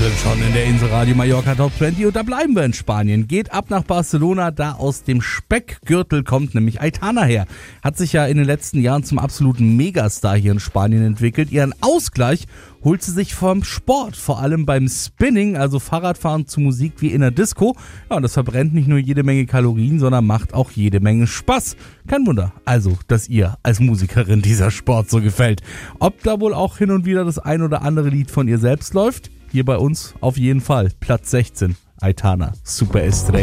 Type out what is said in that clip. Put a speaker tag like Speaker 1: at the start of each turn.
Speaker 1: sind schon in der Inselradio Mallorca Top 20 und da bleiben wir in Spanien. Geht ab nach Barcelona, da aus dem Speckgürtel kommt nämlich Aitana her. Hat sich ja in den letzten Jahren zum absoluten Megastar hier in Spanien entwickelt. Ihren Ausgleich holt sie sich vom Sport, vor allem beim Spinning, also Fahrradfahren zu Musik wie in der Disco. Ja, und das verbrennt nicht nur jede Menge Kalorien, sondern macht auch jede Menge Spaß. Kein Wunder, also, dass ihr als Musikerin dieser Sport so gefällt. Ob da wohl auch hin und wieder das ein oder andere Lied von ihr selbst läuft? Hier bei uns auf jeden Fall. Platz 16, Aitana, Super Estrella.